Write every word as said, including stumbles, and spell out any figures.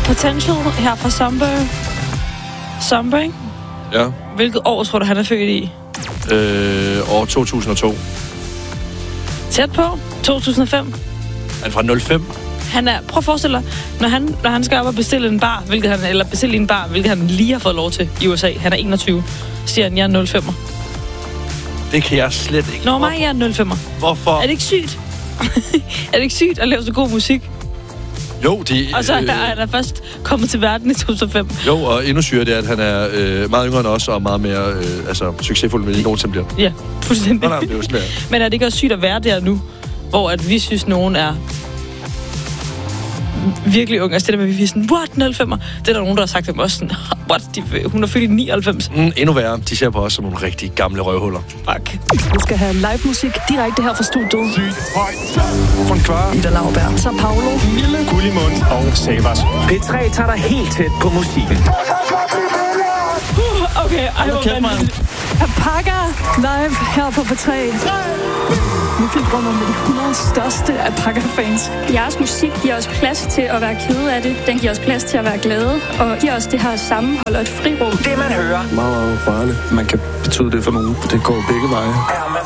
Potential her fra Somber. Somber, ikke? Ja. Hvilket år tror du, han er født i? Øh, år to tusind og to. Tæt på. to tusind og fem. Han er fra nul fem. Han er, prøv at forestille dig, når han, når han skal op og bestille en bar, hvilket han, eller bestille en bar, hvilket han lige har fået lov til i U S A. Han er enogtyve. Siger han, jeg er nul femmer. Det kan jeg slet ikke. Nå, mig, jeg er nul femmer. Hvorfor? Er det ikke sygt? Er det ikke sygt at lave så god musik? Jo, de... Og så er han er først kommet til verden i to tusind og fem. Jo, og endnu syre det er, at han er øh, meget yngre end os, og meget mere øh, altså, succesfuld, end vi nogensinde bliver. Ja, fuldstændig. Nå, nej, det er jo sådan, men er det ikke også sygt at være der nu, hvor at vi synes, nogen er virkelig unge? Altså det der med, at vi er sådan, what, nul femmer? Det er der nogen, der har sagt dem også sådan, what, de, hun er født i nioghalvfems. Mm, endnu værre, de ser på os som nogle rigtig gamle røvhuller. Fuck. Du skal have live musik direkte her fra studiet. Sygt højt. Von Kvar. Ida Lauberg. Så Paolo. Mille. Gullimund. Og Savas. P tre tager dig helt tæt på musikken. Uh, okay, ej, hvor vanvittigt. Alpaca live her på P tre. Nu fik drømmer med de hundrede største Alpaca-fans. Jeres musik giver os plads til at være kede af det. Den giver os plads til at være glade. Og giver os det her sammenhold og et frirum. Det man hører. Meget, meget rørende. Man kan betyde det for nogen. Det går begge veje.